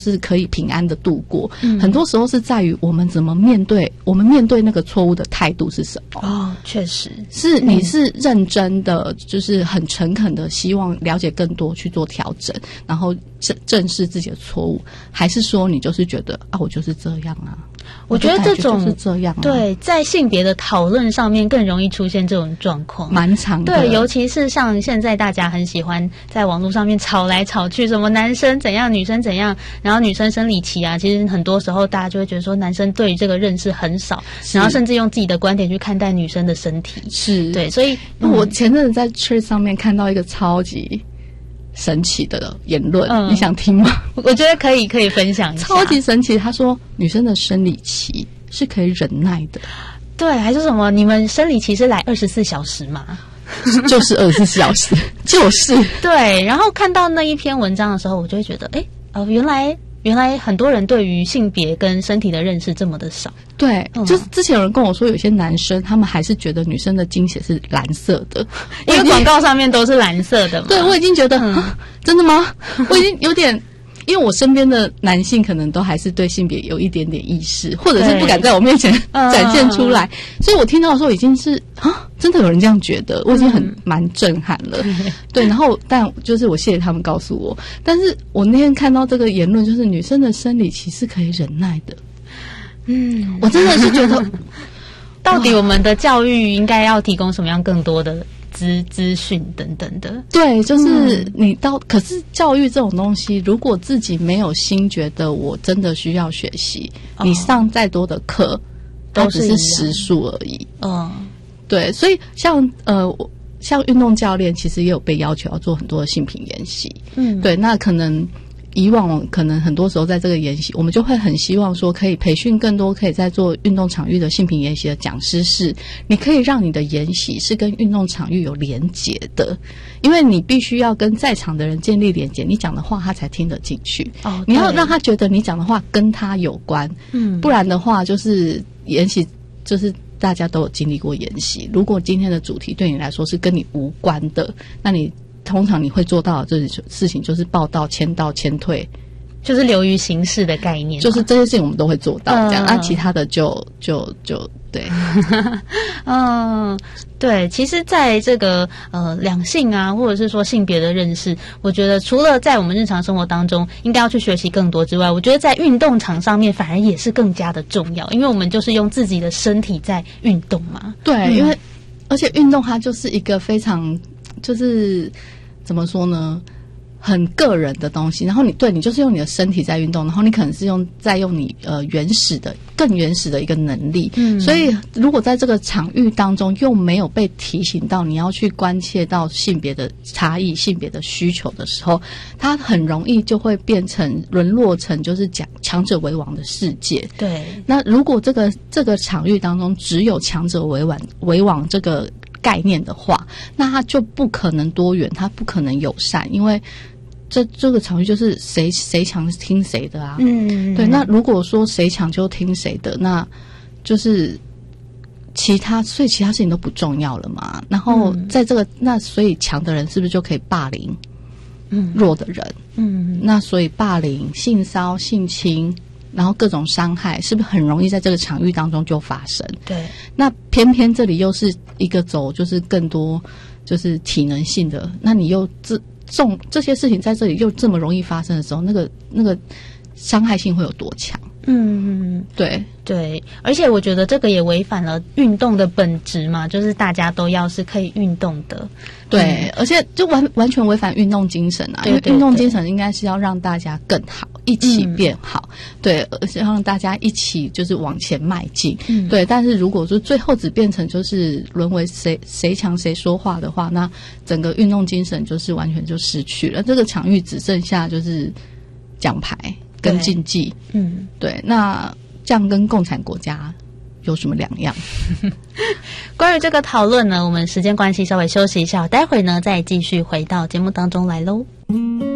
是可以平安的度过。很多时候是在于我们怎么面对，我们面对那个错误的态度是什么。 哦，确实是你是认真的，就是很诚恳的希望了解更多去做调整，然后正视自己的错误，还是说你就是觉得我就是这样啊？ 我觉得这种就是这样对，在性别的讨论上面更容易出现这种状况， 蛮长的。 对，尤其是像现在大家很喜欢在网络上面吵来吵去，什么男生怎样，女生怎样，然后女生生理期啊，其实很多时候大家就会觉得说男生对于这个认识很少，然后甚至用自己的观点去看待女生的身体。 是， 对，所以我前阵子在 Church 上面看到一个超级神奇的言论，你想听吗？ 我觉得可以分享一下。 超级神奇，他说女生的生理期是可以忍耐的。 对，还是什么？你们生理期是来24小时吗？ 就是24小时，就是对。然后看到那一篇文章的时候，我就会觉得，原来很多人对于性别跟身体的认识这么的少。对， 就是之前有人跟我说，有些男生他们还是觉得女生的经血是蓝色的， 因为广告上面都是蓝色的嘛。 对，我已经觉得，真的吗？我已经有点，因为我身边的男性可能都还是对性别有一点点意识，或者是不敢在我面前展现出来，所以我听到的时候已经是真的有人这样觉得，我已经蛮震撼了。对，然后但就是我谢谢他们告诉我，但是我那天看到这个言论，就是女生的生理期是可以忍耐的。我真的是觉得， 到底我们的教育应该要提供什么样更多的资讯等等的？对， 就是可是教育这种东西，如果自己没有心觉得我真的需要学习，你上再多的课都只是时数而已。对，所以像运动教练其实也有被要求要做很多的性平研习。对，那可能以往可能很多时候在这个研习，我们就会很希望说可以培训更多可以在做运动场域的性平研习的讲师，是你可以让你的研习是跟运动场域有连结的，因为你必须要跟在场的人建立连结，你讲的话他才听得进去。你要让他觉得你讲的话跟他有关。不然的话就是研习就是大家都有经历过研习，如果今天的主题对你来说是跟你无关的，那你通常你会做到的这种事情就是报到、签到、签退， 就是流于形式的概念， 就是这些事情我们都会做到这样。那其他的就对。 对，其实在这个两性啊，或者是说性别的认识，我觉得除了在我们日常生活当中应该要去学习更多之外，我觉得在运动场上面反而也是更加的重要，因为我们就是用自己的身体在运动嘛。 对，因为而且运动它就是一个非常就是怎么说呢，很个人的东西，然后你就是用你的身体在运动，然后你可能是在用你更原始的一个能力。所以如果在这个场域当中又没有被提醒到你要去关切到性别的差异、性别的需求的时候，它很容易就会沦落成就是强者为王的世界。对，那如果这个场域当中只有强者为王这个概念的话，那它就不可能多元，它不可能友善，因为这个场域就是谁强听谁的啊。对。那如果说谁强就听谁的，那就是所以其他事情都不重要了嘛。然后在这个所以强的人是不是就可以霸凌弱的人？那所以霸凌、性骚扰、性侵，然后各种伤害是不是很容易在这个场域当中就发生？对。那偏偏这里又是一个走就是更多就是体能性的，那你又这些事情在这里又这么容易发生的时候，那个伤害性会有多强？对， 而且我觉得这个也违反了运动的本质嘛，就是大家都要是可以运动的。对， 而且就完全违反运动精神啊！因为运动精神应该是要让大家更好，一起变好。对，而且让大家一起就是往前迈进。对，但是如果说最后只变成就是沦为谁强谁说话的话，那整个运动精神就是完全就失去了。这个场域只剩下就是奖牌跟竞技。对，那这样跟共产国家有什么两样？ 关于这个讨论呢，我们时间关系稍微休息一下，待会呢再继续回到节目当中来喽。